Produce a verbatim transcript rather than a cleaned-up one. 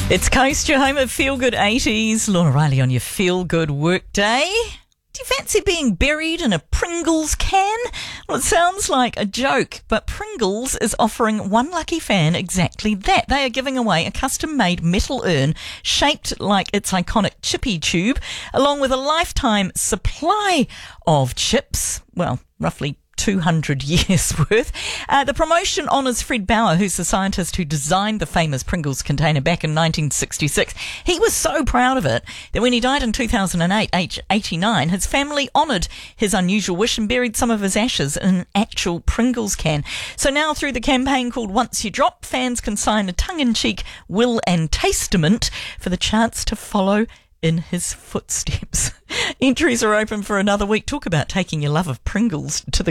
It's Coast, your home of Feel Good eighties. Lorna Riley on your Feel Good workday. Do you fancy being buried in a Pringles can? Well, it sounds like a joke, but Pringles is offering one lucky fan exactly that. They are giving away a custom-made metal urn shaped like its iconic chippy tube, along with a lifetime supply of chips. Well, roughly two hundred years worth. Uh, the promotion honours Fred Bauer, who's the scientist who designed the famous Pringles container back in nineteen sixty-six. He was so proud of it that when he died in two thousand eight, age eighty-nine, his family honoured his unusual wish and buried some of his ashes in an actual Pringles can. So now through the campaign called Once You Drop, fans can sign a tongue-in-cheek will and testament for the chance to follow in his footsteps. Entries are open for another week. Talk about taking your love of Pringles to the